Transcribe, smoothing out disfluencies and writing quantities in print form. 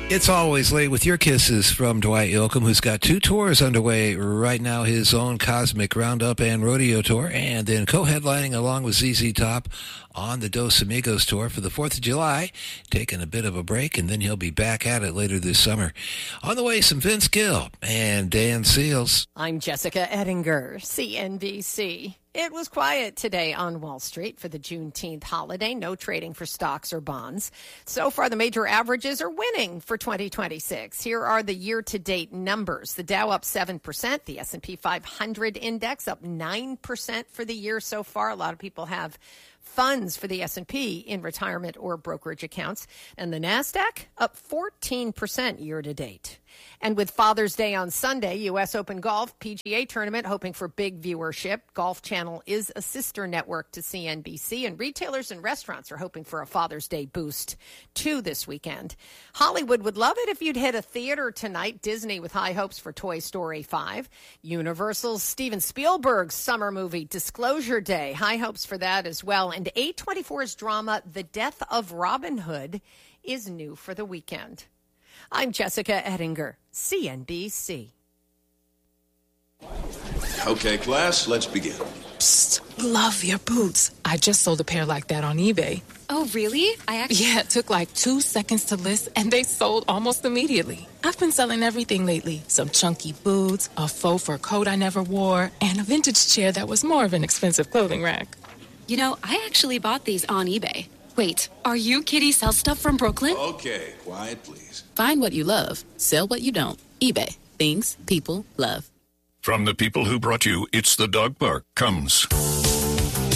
It's Always Late with your kisses from Dwight Yoakam, who's got 2 tours underway right now, his own Cosmic Roundup and Rodeo Tour, and then co-headlining along with ZZ Top on the Dos Amigos Tour for the 4th of July, taking a bit of a break, and then he'll be back at it later this summer. On the way, some Vince Gill and Dan Seals. I'm Jessica Ettinger, CNBC. It was quiet today on Wall Street for the Juneteenth holiday. No trading for stocks or bonds. So far, the major averages are winning for 2026. Here are the year-to-date numbers. The Dow up 7%. The S&P 500 index up 9% for the year so far. A lot of people have funds for the S&P in retirement or brokerage accounts. And the NASDAQ up 14% year-to-date. And with Father's Day on Sunday, U.S. Open Golf PGA Tournament hoping for big viewership. Golf Channel is a sister network to CNBC, and retailers and restaurants are hoping for a Father's Day boost, too, this weekend. Hollywood would love it if you'd hit a theater tonight. Disney with high hopes for Toy Story 5. Universal's Steven Spielberg's summer movie, Disclosure Day. High hopes for that as well. And A24's drama, The Death of Robin Hood, is new for the weekend. I'm Jessica Ettinger, CNBC. Okay, class, let's begin. Psst, love your boots. I just sold a pair like that on eBay. Oh, really? Yeah, it took like 2 seconds to list, and they sold almost immediately. I've been selling everything lately. Some chunky boots, a faux fur coat I never wore, and a vintage chair that was more of an expensive clothing rack. You know, I actually bought these on eBay. Wait, are you Kitty Sell Stuff from Brooklyn? Okay, quiet, please. Find what you love. Sell what you don't. eBay. Things people love. From the people who brought you It's the Dog Park comes